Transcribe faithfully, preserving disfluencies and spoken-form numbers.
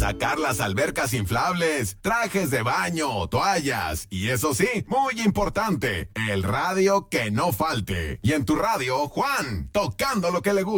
sacar las albercas inflables, trajes de baño, toallas y eso sí, muy importante, el radio que no falte. Y en tu radio, Juan, tocando lo que le gusta.